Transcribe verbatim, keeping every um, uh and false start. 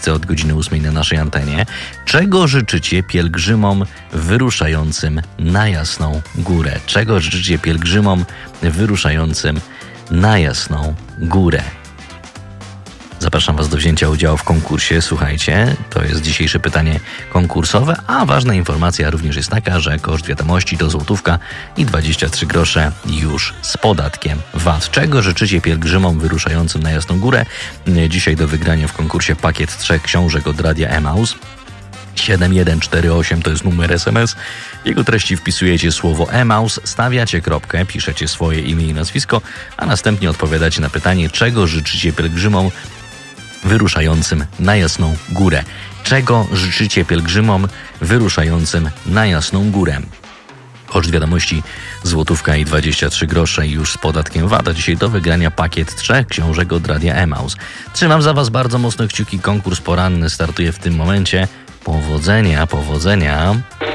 miejsce od godziny ósmej na naszej antenie. Czego życzycie pielgrzymom wyruszającym na Jasną Górę? Czego życzycie pielgrzymom wyruszającym na Jasną Górę? Zapraszam Was do wzięcia udziału w konkursie. Słuchajcie, to jest dzisiejsze pytanie konkursowe, a ważna informacja również jest taka, że koszt wiadomości to złotówka i dwadzieścia trzy grosze już z podatkiem V A T. Czego życzycie pielgrzymom wyruszającym na Jasną Górę? Dzisiaj do wygrania w konkursie pakiet trzech książek od Radia Emaus. siedem jeden cztery osiem to jest numer S M S. W jego treści wpisujecie słowo Emaus, stawiacie kropkę, piszecie swoje imię i nazwisko, a następnie odpowiadacie na pytanie, czego życzycie pielgrzymom wyruszającym na Jasną Górę. Czego życzycie pielgrzymom wyruszającym na Jasną Górę? Koszt wiadomości złotówka i dwadzieścia trzy grosze już z podatkiem V A T. A dzisiaj do wygrania pakiet trzech książek od Radia Emaus. Trzymam za Was bardzo mocno kciuki. Konkurs poranny startuje w tym momencie. Powodzenia, powodzenia.